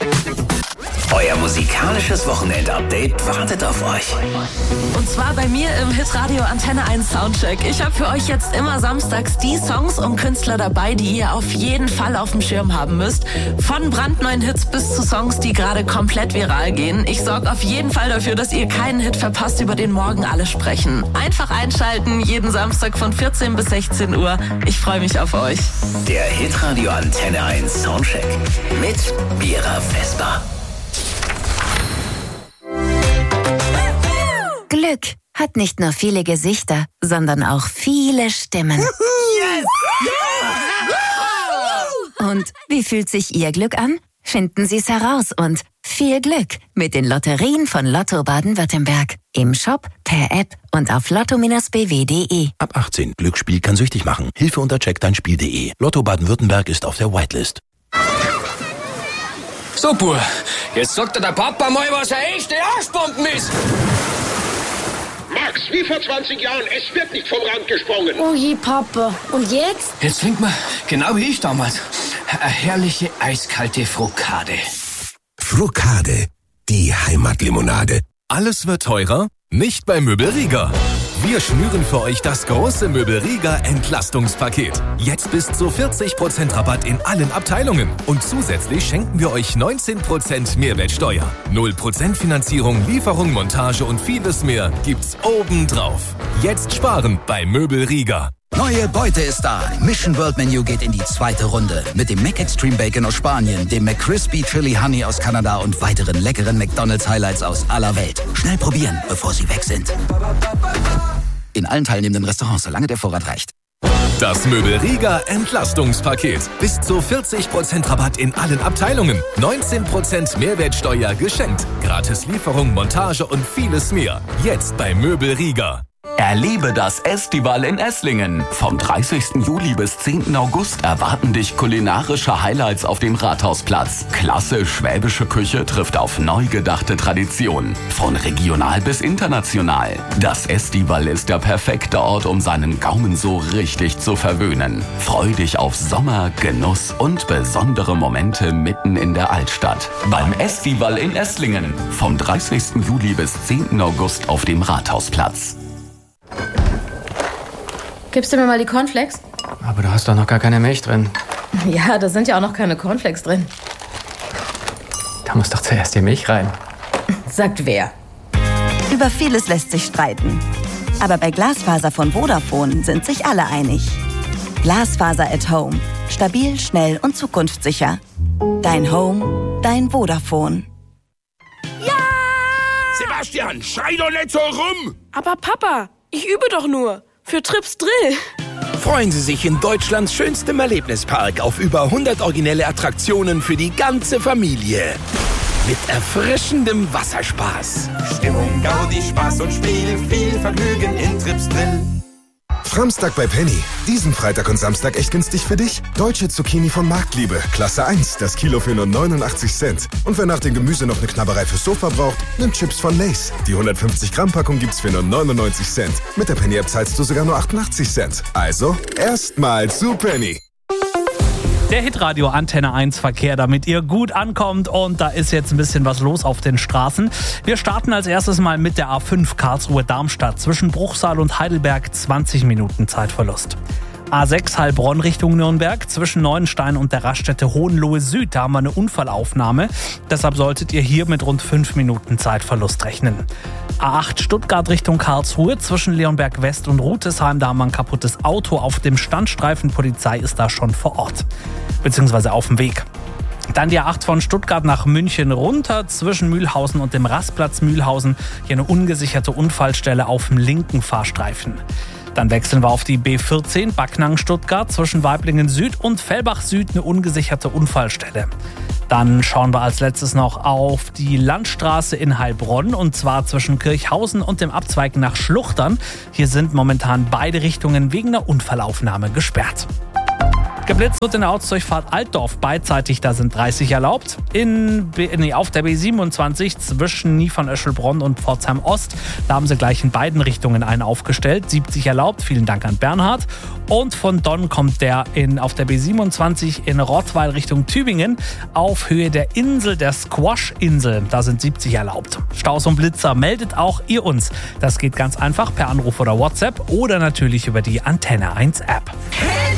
Euer musikalisches Wochenend-Update wartet auf euch. Und zwar bei mir im Hitradio Antenne 1 Soundcheck. Ich habe für euch jetzt immer samstags die Songs und Künstler dabei, die ihr auf jeden Fall auf dem Schirm haben müsst. Von brandneuen Hits bis zu Songs, die gerade komplett viral gehen. Ich sorge auf jeden Fall dafür, dass ihr keinen Hit verpasst, über den morgen alle sprechen. Einfach einschalten, jeden Samstag von 14 bis 16 Uhr. Ich freue mich auf euch. Der Hitradio Antenne 1 Soundcheck mit Mira Vesper. Glück hat nicht nur viele Gesichter, sondern auch viele Stimmen. Yes! Und wie fühlt sich Ihr Glück an? Finden Sie es heraus und viel Glück mit den Lotterien von Lotto Baden-Württemberg. Im Shop, per App und auf lotto-bw.de. Ab 18. Glücksspiel kann süchtig machen. Hilfe unter checkdeinspiel.de. Lotto Baden-Württemberg ist auf der Whitelist. So, Bub, jetzt sagt dir der Papa mal, was eine echte Arschbomben ist. Max, wie vor 20 Jahren, es wird nicht vom Rand gesprungen. Oh je, Papa. Und jetzt? Jetzt trinkt man, genau wie ich damals, eine herrliche eiskalte Frukade. Frukade, die Heimatlimonade. Alles wird teurer? Nicht bei Möbel Rieger. Wir schnüren für euch das große Möbel Rieger Entlastungspaket. Jetzt bis zu 40% Rabatt in allen Abteilungen. Und zusätzlich schenken wir euch 19% Mehrwertsteuer. 0% Finanzierung, Lieferung, Montage und vieles mehr gibt's obendrauf. Jetzt sparen bei Möbel Rieger. Neue Beute ist da. Mission World Menu geht in die zweite Runde. Mit dem Mac Extreme Bacon aus Spanien, dem McCrispy Chili Honey aus Kanada und weiteren leckeren McDonald's Highlights aus aller Welt. Schnell probieren, bevor sie weg sind. In allen teilnehmenden Restaurants, solange der Vorrat reicht. Das Möbel Rieger Entlastungspaket. Bis zu 40% Rabatt in allen Abteilungen. 19% Mehrwertsteuer geschenkt. Gratis Lieferung, Montage und vieles mehr. Jetzt bei Möbel Rieger. Erlebe das Estival in Esslingen. Vom 30. Juli bis 10. August erwarten dich kulinarische Highlights auf dem Rathausplatz. Klasse schwäbische Küche trifft auf neu gedachte Traditionen. Von regional bis international. Das Estival ist der perfekte Ort, um seinen Gaumen so richtig zu verwöhnen. Freu dich auf Sommer, Genuss und besondere Momente mitten in der Altstadt. Beim Estival in Esslingen. Vom 30. Juli bis 10. August auf dem Rathausplatz. Gibst du mir mal die Cornflakes? Aber du hast doch noch gar keine Milch drin. Ja, da sind ja auch noch keine Cornflakes drin. Da muss doch zuerst die Milch rein. Sagt wer? Über vieles lässt sich streiten. Aber bei Glasfaser von Vodafone sind sich alle einig. Glasfaser at Home. Stabil, schnell und zukunftssicher. Dein Home, dein Vodafone. Ja! Sebastian, schrei doch nicht so rum! Aber Papa, ich übe doch nur. Für Trips Drill. Freuen Sie sich in Deutschlands schönstem Erlebnispark auf über 100 originelle Attraktionen für die ganze Familie. Mit erfrischendem Wasserspaß. Stimmung, Gaudi, Spaß und Spiel, viel Vergnügen in Trips Drill. Samstag bei Penny. Diesen Freitag und Samstag echt günstig für dich. Deutsche Zucchini von Marktliebe. Klasse 1. Das Kilo für nur 89 Cent. Und wer nach dem Gemüse noch eine Knabberei fürs Sofa braucht, nimmt Chips von Lay's. Die 150 Gramm Packung gibt's für nur 99 Cent. Mit der Penny-App zahlst du sogar nur 88 Cent. Also, erstmal zu Penny. Der Hitradio Antenne 1 Verkehr, damit ihr gut ankommt, und da ist jetzt ein bisschen was los auf den Straßen. Wir starten als erstes mal mit der A5 Karlsruhe-Darmstadt. Zwischen Bruchsal und Heidelberg 20 Minuten Zeitverlust. A6 Heilbronn Richtung Nürnberg, zwischen Neuenstein und der Raststätte Hohenlohe Süd, da haben wir eine Unfallaufnahme. Deshalb solltet ihr hier mit rund 5 Minuten Zeitverlust rechnen. A8 Stuttgart Richtung Karlsruhe, zwischen Leonberg West und Rutesheim, da haben wir ein kaputtes Auto auf dem Standstreifen. Polizei ist da schon vor Ort, beziehungsweise auf dem Weg. Dann die A8 von Stuttgart nach München runter, zwischen Mühlhausen und dem Rastplatz Mühlhausen. Hier eine ungesicherte Unfallstelle auf dem linken Fahrstreifen. Dann wechseln wir auf die B14 Backnang-Stuttgart, zwischen Weiblingen Süd und Fellbach Süd eine ungesicherte Unfallstelle. Dann schauen wir als letztes noch auf die Landstraße in Heilbronn, und zwar zwischen Kirchhausen und dem Abzweig nach Schluchtern. Hier sind momentan beide Richtungen wegen einer Unfallaufnahme gesperrt. Geblitzt wird in der Ortsdurchfahrt Altdorf beidseitig, da sind 30 erlaubt. Auf der B27 zwischen Nie von Öschelbronn und Pforzheim Ost, da haben sie gleich in beiden Richtungen einen aufgestellt, 70 erlaubt, vielen Dank an Bernhard. Und von Donn kommt der auf der B27 in Rottweil Richtung Tübingen auf Höhe der Insel, der Squash-Insel, da sind 70 erlaubt. Staus und Blitzer meldet auch ihr uns. Das geht ganz einfach per Anruf oder WhatsApp oder natürlich über die Antenne 1 App.